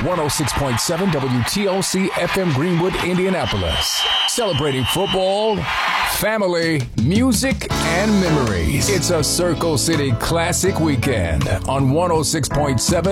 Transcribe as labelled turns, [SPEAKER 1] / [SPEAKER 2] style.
[SPEAKER 1] 106.7 WTOC FM Greenwood, Indianapolis. Celebrating football, family, music, and memories. It's a Circle City Classic Weekend on 106.7